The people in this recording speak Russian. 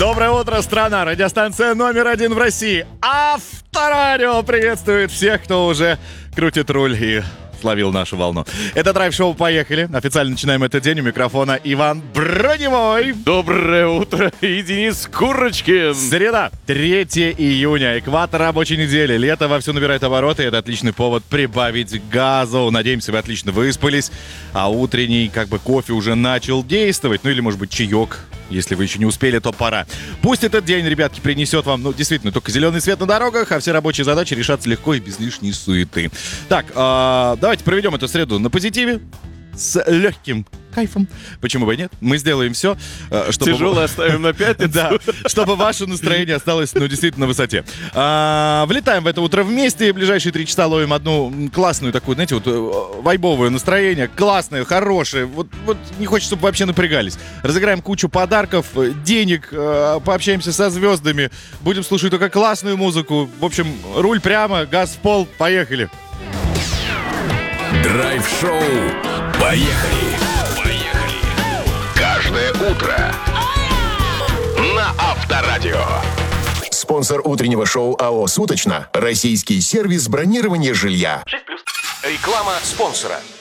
Доброе утро, страна! Радиостанция номер 1 в России. Авторадио приветствует всех, кто уже крутит руль и словил нашу волну. Это драйв-шоу «Поехали». Официально начинаем этот день. У микрофона Иван Броневой. Доброе утро, и Денис Курочкин. Среда, 3 июня. Экватор рабочей недели. Лето вовсю набирает обороты. Это отличный повод прибавить газу. Надеемся, вы отлично выспались. А утренний, кофе уже начал действовать. Ну или, может быть, чаек. Если вы еще не успели, то пора. Пусть этот день, ребятки, принесет вам, действительно, только зеленый свет на дорогах, а все рабочие задачи решатся легко и без лишней суеты. Так, давайте проведем эту среду на позитиве, с легким кайфом. Почему бы и нет? Мы сделаем все, чтобы... Тяжело оставим на пятницу. Да, чтобы ваше настроение осталось, действительно, на высоте. Влетаем в это утро вместе. Ближайшие 3 часа ловим одну классную такую, вайбовое настроение. Классное, хорошее. Вот не хочется, чтобы вообще напрягались. Разыграем кучу подарков, денег, пообщаемся со звездами. Будем слушать только классную музыку. В общем, руль прямо, газ в пол. Поехали. Драйв-шоу «Поехали». Каждое утро на Авторадио. Спонсор утреннего шоу АО «Суточно». Российский сервис бронирования жилья. 6+. Реклама спонсора.